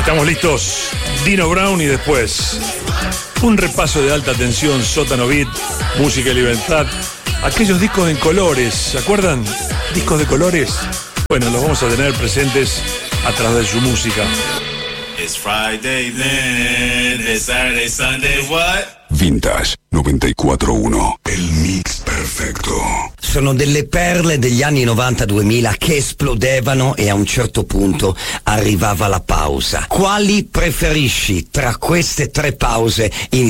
Estamos listos, Dino Brown, y después un repaso de alta tensión, Sótano Beat, Música y Libertad, aquellos discos en colores, ¿se acuerdan? Discos de colores. Bueno, los vamos a tener presentes a través de su música. It's Friday then, it's Saturday, Sunday, what? Vintage 94.1, il mix perfetto. Sono delle perle degli anni 90-2000 che esplodevano e a un certo punto arrivava la pausa. Quali preferisci tra queste tre pause in